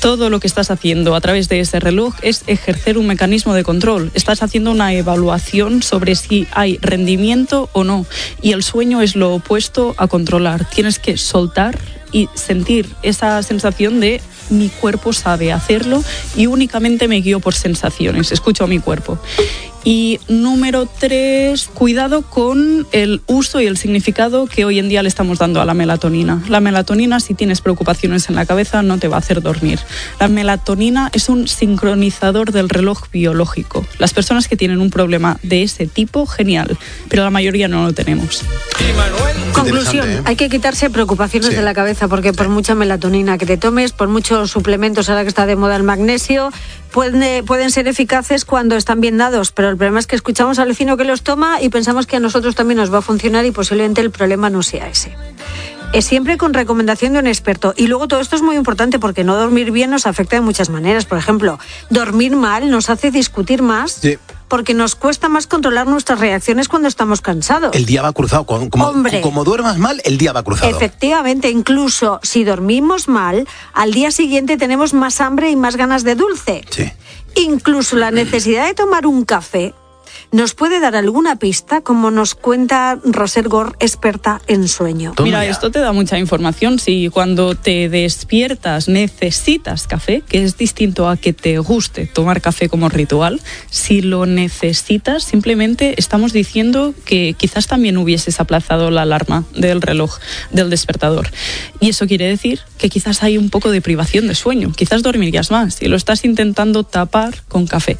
Todo lo que estás haciendo a través de ese reloj es ejercer un mecanismo de control. Estás haciendo una evaluación sobre si hay rendimiento o no. Y el sueño es lo opuesto a controlar. Tienes que soltar y sentir esa sensación de mi cuerpo sabe hacerlo y únicamente me guío por sensaciones, escucho a mi cuerpo. Y número 3, cuidado con el uso y el significado que hoy en día le estamos dando a la melatonina. La melatonina, si tienes preocupaciones en la cabeza, no te va a hacer dormir. La melatonina es un sincronizador del reloj biológico. Las personas que tienen un problema de ese tipo, genial, pero la mayoría no lo tenemos. Conclusión, hay que quitarse preocupaciones de la cabeza, porque por mucha melatonina que te tomes, por muchos suplementos, ahora que está de moda el magnesio, pueden ser eficaces cuando están bien dados, pero el problema es que escuchamos al vecino que los toma y pensamos que a nosotros también nos va a funcionar y posiblemente el problema no sea ese. Es siempre con recomendación de un experto. Y luego todo esto es muy importante porque no dormir bien nos afecta de muchas maneras. Por ejemplo, dormir mal nos hace discutir más. Sí. Porque nos cuesta más controlar nuestras reacciones cuando estamos cansados. El día va cruzado. Como duermas mal, el día va cruzado. Efectivamente, incluso si dormimos mal, al día siguiente tenemos más hambre y más ganas de dulce. Sí. Incluso la necesidad de tomar un café nos puede dar alguna pista, como nos cuenta Roser Gore, experta en sueño. Mira, esto te da mucha información. Si cuando te despiertas necesitas café, que es distinto a que te guste tomar café como ritual, si lo necesitas, simplemente estamos diciendo que quizás también hubieses aplazado la alarma del reloj, del despertador. Y eso quiere decir que quizás hay un poco de privación de sueño. Quizás dormirías más y lo estás intentando tapar con café.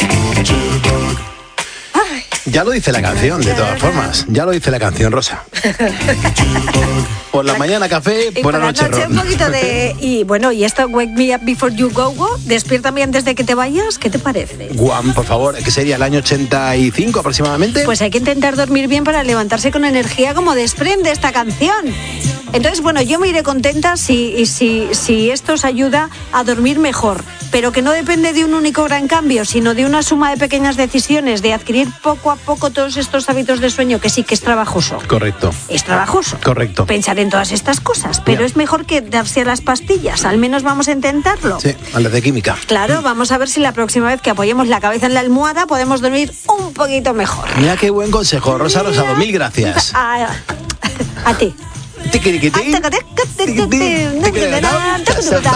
Ya lo dice la canción, de todas formas. Ya lo dice la canción, Rosa. Por la mañana café, por la noche ron. Un poquito de... Y esto, Wake Me Up Before You Go, despiértame antes de que te vayas, ¿qué te parece? Guam, por favor, que sería el año 85 aproximadamente. Pues hay que intentar dormir bien para levantarse con energía como desprende esta canción. Entonces, yo me iré contenta si esto os ayuda a dormir mejor, pero que no depende de un único gran cambio, sino de una suma de pequeñas decisiones, de adquirir poco a poco todos estos hábitos de sueño, que sí que es trabajoso. Correcto. Es trabajoso. Correcto. Pensar en todas estas cosas, pero es mejor que darse a las pastillas, al menos vamos a intentarlo. Sí, a las de química. Claro, vamos a ver si la próxima vez que apoyemos la cabeza en la almohada podemos dormir un poquito mejor. Mira qué buen consejo, Rosa Rosado, mil gracias. A ti.